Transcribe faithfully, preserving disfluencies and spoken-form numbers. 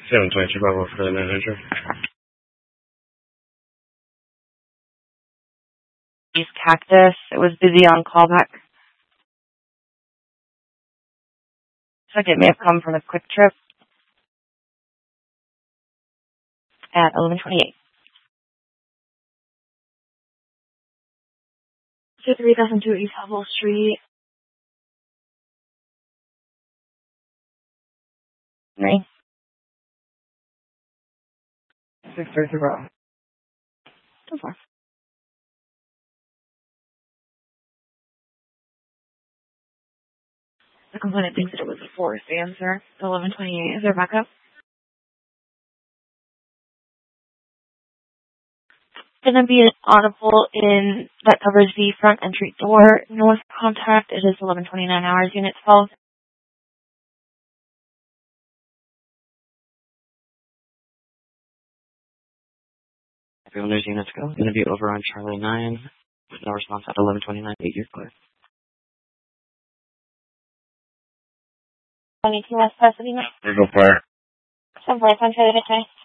seven twenty-two Bravo for the manager. East Cactus. It was busy on callback. Looks like it may have come from a quick trip at eleven twenty-eight. So three thousand two East Hubble Street. Nine. Victor Thoreau. So far. The complainant thinks that it was a forced answer. eleven twenty-eight. Is there backup? Going to be an audible in that covers the front entry door. North contact. It is eleven twenty-nine hours. Unit twelve. Everyone, there's units go. Going to be over on Charlie nine. No response at eleven twenty-nine. eight years clear. twenty-two West Pasadena. We're go fire. Some voice on Charlie today.